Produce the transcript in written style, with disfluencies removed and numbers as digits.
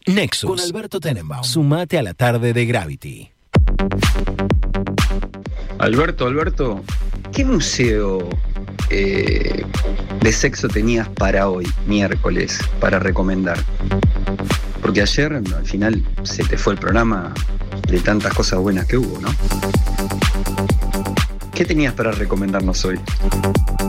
Nexus. Con Alberto Tenenbaum. Sumate a la tarde de Gravity. Alberto, ¿qué museo de sexo tenías para hoy, miércoles, para recomendar? Porque ayer, al final, se te fue el programa de tantas cosas buenas que hubo, ¿no? ¿Qué tenías para recomendarnos hoy?